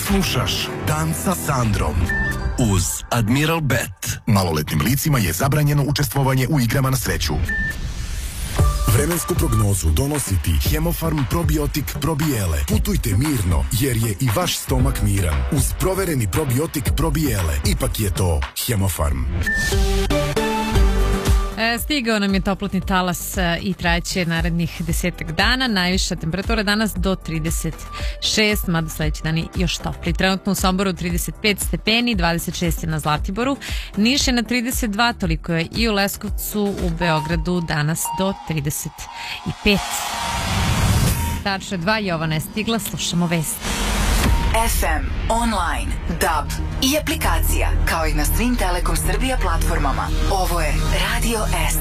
Slušaš Dan sa Sandrom uz Admiral Bet. Maloletnim licima je zabranjeno učestvovanje u igrama na sreću. Vremensku prognozu donosi ti Hemofarm probiotik probijele. Putujte mirno jer je i vaš stomak miran. Uz provereni probiotik probijele. Ipak je to Hemofarm. Stigao nam je toplotni talas i trajeće narednih 10 dana. Najviša temperatura danas do 36, mada sledeći dan je još topli. Trenutno u Somboru 35 stepeni, 26 je na Zlatiboru, Niš je na 32, toliko je i u Leskovcu, u Beogradu danas do 35. Tačno 2, Jovana je stigla, slušamo vesti. FM, online, DAB i aplikacija, kao i na svim Telekom Srbija platformama. Ovo je Radio S.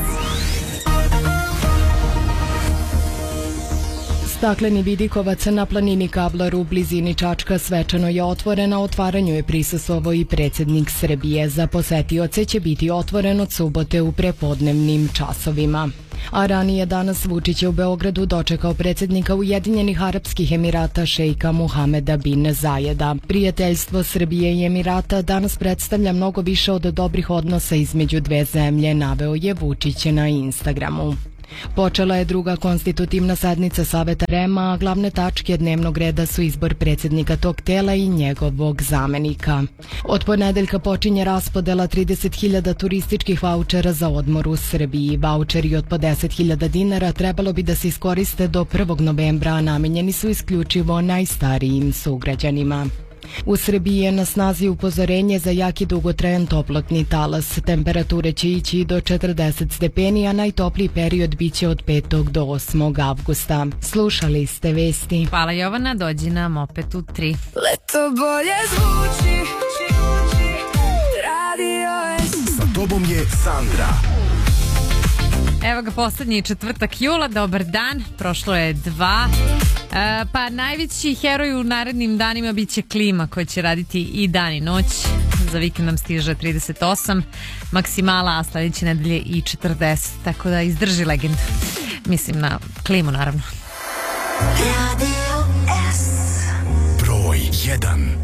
Stakleni vidikovac na planini Kablaru u blizini Čačka svečano je otvoren, a otvaranju je prisustvovao i predsjednik Srbije. Za posetioce će biti otvoren od subote u prepodnevnim časovima. A ranije danas Vučić je u Beogradu dočekao predsjednika Ujedinjenih Arapskih Emirata šejka Muhameda bin Zajeda. Prijateljstvo Srbije i Emirata danas predstavlja mnogo više od dobrih odnosa između dve zemlje, naveo je Vučić na Instagramu. Počela je druga konstitutivna sednica Saveta REM-a, a glavne tačke dnevnog reda su izbor predsjednika tog tela i njegovog zamenika. Od ponedeljka počinje raspodela 30.000 turističkih vaučera za odmor u Srbiji. Vaučeri od po 10.000 dinara trebalo bi da se iskoriste do 1. novembra, a namenjeni su isključivo najstarijim sugrađanima. U Srbiji je na snazi upozorenje za jak i dugotrajan toplotni talas. Temperature će ići do 40 stepeni, a najtopliji period biće od 5. do 8. avgusta. Slušali ste vesti. Hvala Jovana, dođi nam opet u 3. Leto bolje zvuči, Radio S. Sa tobom je Sandra. Evo ga, poslednji četvrtak jula, dobar dan, prošlo je 2. Pa najveći heroj u narednim danima bit će klima koja će raditi i dan i noć. Za vikend nam stiže 38, maksimala, a sledeće nedelje i 40, tako da izdrži legendu. Mislim na klimu, naravno. Radio S. Broj 1